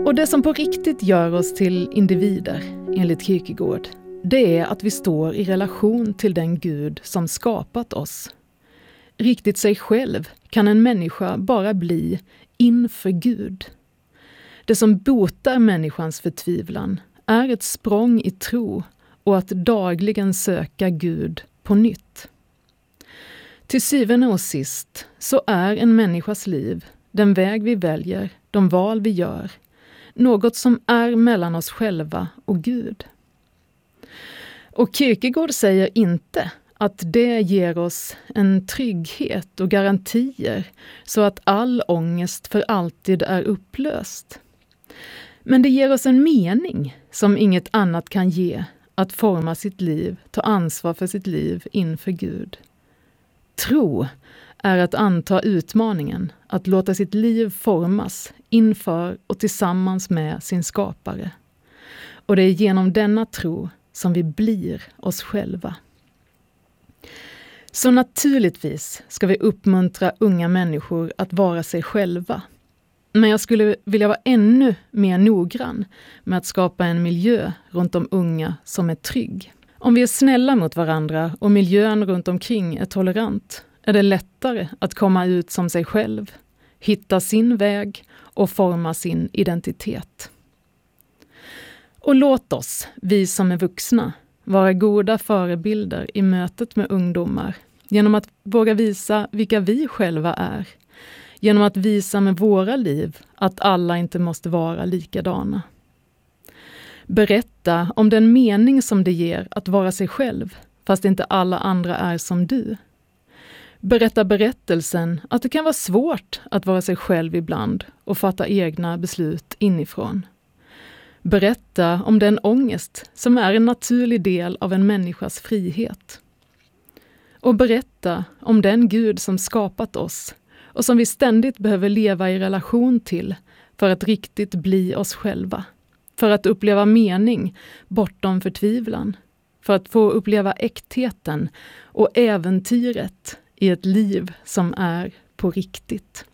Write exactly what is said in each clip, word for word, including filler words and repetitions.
Och det som på riktigt gör oss till individer, enligt Kierkegaard, det är att vi står i relation till den Gud som skapat oss. Riktigt sig själv kan en människa bara bli inför Gud. Det som botar människans förtvivlan är ett språng i tro och att dagligen söka Gud på nytt. Till syvende och sist så är en människas liv, den väg vi väljer, de val vi gör, något som är mellan oss själva och Gud. Och Kierkegaard säger inte att det ger oss en trygghet och garantier så att all ångest för alltid är upplöst. Men det ger oss en mening som inget annat kan ge, att forma sitt liv, ta ansvar för sitt liv inför Gud. Tro är att anta utmaningen, att låta sitt liv formas inför och tillsammans med sin skapare. Och det är genom denna tro som vi blir oss själva. Så naturligtvis ska vi uppmuntra unga människor att vara sig själva. Men jag skulle vilja vara ännu mer noggrann med att skapa en miljö runt de unga som är trygg. Om vi är snälla mot varandra och miljön runt omkring är tolerant, är det lättare att komma ut som sig själv, hitta sin väg och forma sin identitet. Och låt oss, vi som är vuxna, vara goda förebilder i mötet med ungdomar genom att våga visa vilka vi själva är, genom att visa med våra liv att alla inte måste vara likadana. Berätta om den mening som det ger att vara sig själv, fast inte alla andra är som du. Berätta berättelsen att det kan vara svårt att vara sig själv ibland och fatta egna beslut inifrån. Berätta om den ångest som är en naturlig del av en människas frihet. Och berätta om den Gud som skapat oss och som vi ständigt behöver leva i relation till för att riktigt bli oss själva. För att uppleva mening bortom förtvivlan. För att få uppleva äktheten och äventyret i ett liv som är på riktigt.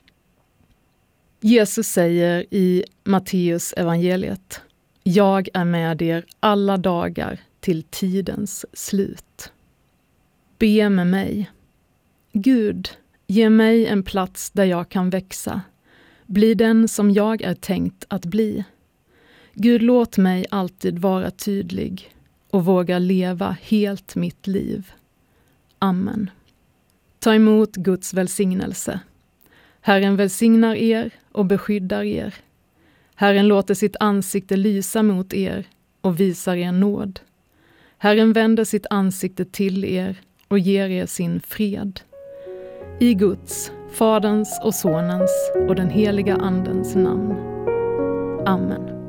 Jesus säger i Matteus evangeliet: jag är med er alla dagar till tidens slut. Be med mig. Gud, ge mig en plats där jag kan växa. Bli den som jag är tänkt att bli. Gud, låt mig alltid vara tydlig och våga leva helt mitt liv. Amen. Ta emot Guds välsignelse. Herren välsignar er och beskyddar er. Herren låter sitt ansikte lysa mot er och visar er nåd. Herren vänder sitt ansikte till er och ger er sin fred. I Guds, Faderns och Sonens och den heliga Andens namn. Amen.